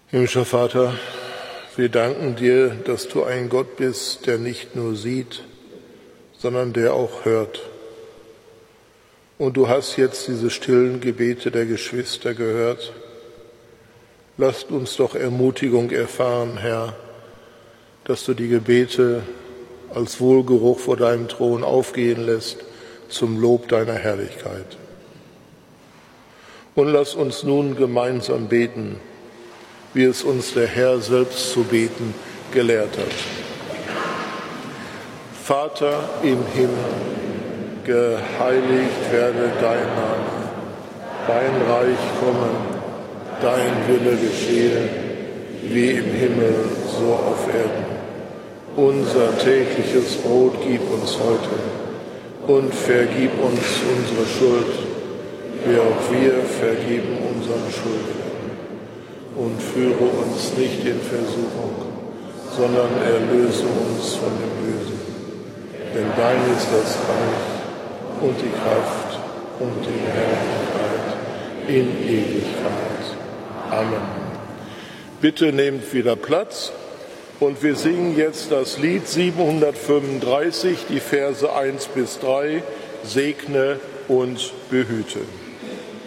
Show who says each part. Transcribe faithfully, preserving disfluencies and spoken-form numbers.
Speaker 1: Himmlischer Vater, wir danken dir, dass du ein Gott bist, der nicht nur sieht, sondern der auch hört. Und du hast jetzt diese stillen Gebete der Geschwister gehört. Lasst uns doch Ermutigung erfahren, Herr, dass du die Gebete als Wohlgeruch vor deinem Thron aufgehen lässt zum Lob deiner Herrlichkeit. Und lass uns nun gemeinsam beten, wie es uns der Herr selbst zu beten gelehrt hat. Vater im Himmel, geheiligt werde dein Name, dein Reich komme, dein Wille geschehe, wie im Himmel, so auf Erden. Unser tägliches Brot gib uns heute und vergib uns unsere Schuld, wie auch wir vergeben unseren Schuldigen. Und führe uns nicht in Versuchung, sondern erlöse uns von dem Bösen. Denn dein ist das Reich und die Kraft und die Herrlichkeit in Ewigkeit. Amen. Bitte nehmt wieder Platz und wir singen jetzt das Lied siebenhundertfünfunddreißig, die Verse eins bis drei, Segne und behüte.